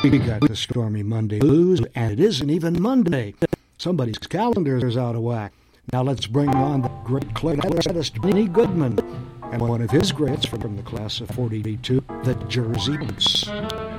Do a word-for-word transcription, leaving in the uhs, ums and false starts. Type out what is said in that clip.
We got the Stormy Monday blues, and it isn't even Monday. Somebody's calendar is out of whack. Now let's bring on the great clarinetist Benny Goodman and one of his greats from the class of forty-two, the Jersey Boots.